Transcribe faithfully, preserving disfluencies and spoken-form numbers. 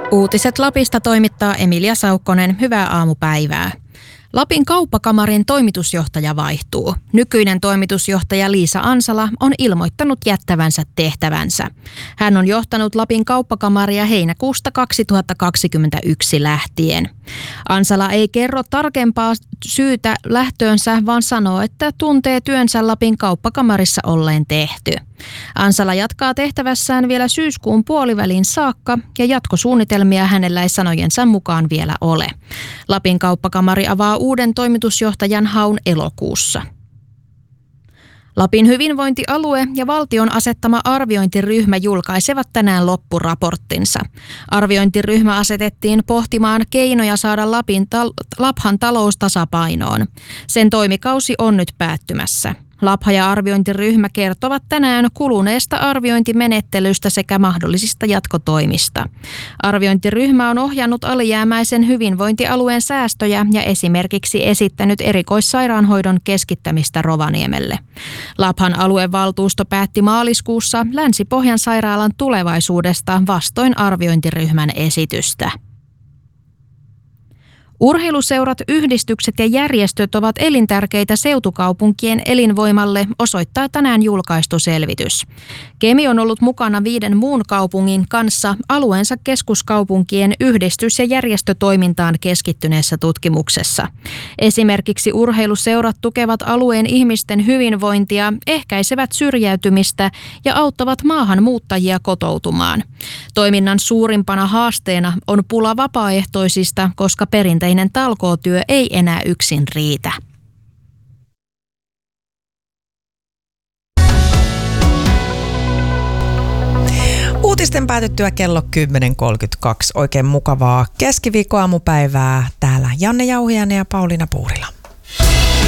Uutiset Lapista toimittaa Emilia Saukkonen. Hyvää aamupäivää. Lapin kauppakamarin toimitusjohtaja vaihtuu. Nykyinen toimitusjohtaja Liisa Ansala on ilmoittanut jättävänsä tehtävänsä. Hän on johtanut Lapin kauppakamaria heinäkuusta kaksituhattakaksikymmentäyksi lähtien. Ansala ei kerro tarkempaa syytä lähtöönsä, vaan sanoo, että tuntee työnsä Lapin kauppakamarissa olleen tehty. Ansala jatkaa tehtävässään vielä syyskuun puoliväliin saakka ja jatkosuunnitelmia hänellä ei sanojensa mukaan vielä ole. Lapin kauppakamari avaa uuden toimitusjohtajan haun elokuussa. Lapin hyvinvointialue ja valtion asettama arviointiryhmä julkaisevat tänään loppuraporttinsa. Arviointiryhmä asetettiin pohtimaan keinoja saada Lapin tal- Laphan talous tasapainoon. Sen toimikausi on nyt päättymässä. Lapha ja arviointiryhmä kertovat tänään kuluneesta arviointimenettelystä sekä mahdollisista jatkotoimista. Arviointiryhmä on ohjannut alijäämäisen hyvinvointialueen säästöjä ja esimerkiksi esittänyt erikoissairaanhoidon keskittämistä Rovaniemelle. Laphan aluevaltuusto päätti maaliskuussa Länsi-Pohjan sairaalan tulevaisuudesta vastoin arviointiryhmän esitystä. Urheiluseurat, yhdistykset ja järjestöt ovat elintärkeitä seutukaupunkien elinvoimalle, osoittaa tänään julkaistu selvitys. Kemi on ollut mukana viiden muun kaupungin kanssa alueensa keskuskaupunkien yhdistys- ja järjestötoimintaan keskittyneessä tutkimuksessa. Esimerkiksi urheiluseurat tukevat alueen ihmisten hyvinvointia, ehkäisevät syrjäytymistä ja auttavat maahanmuuttajia kotoutumaan. Toiminnan suurimpana haasteena on pula vapaaehtoisista, koska perinteinen talkootyö ei enää yksin riitä. Uutisten päätyttyä kello kymmenen kolmekymmentäkaksi. Oikein mukavaa keskiviikkoaamupäivää. Täällä Janne Jauhiainen ja Pauliina Puurila.